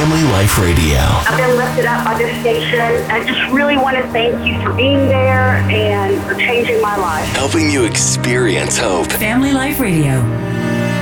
Family Life Radio. I've been lifted up by this station. I just really want to thank you for being there and for changing my life. Helping you experience hope. Family Life Radio.